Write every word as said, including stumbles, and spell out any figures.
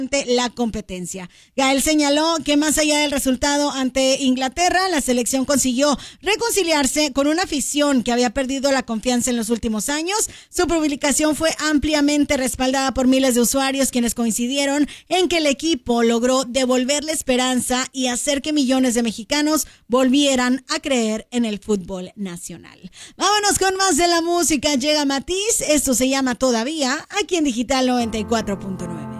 la competencia. Gael señaló que más allá del resultado ante Inglaterra, la selección consiguió reconciliarse con una afición que había perdido la confianza en los últimos años. Su publicación fue ampliamente respaldada por miles de usuarios quienes coincidieron en que el equipo logró devolver la esperanza y hacer que millones de mexicanos volvieran a creer en el fútbol nacional. Vámonos con más de la música. Llega Matiz, esto se llama Todavía, aquí en Digital noventa y cuatro punto nueve.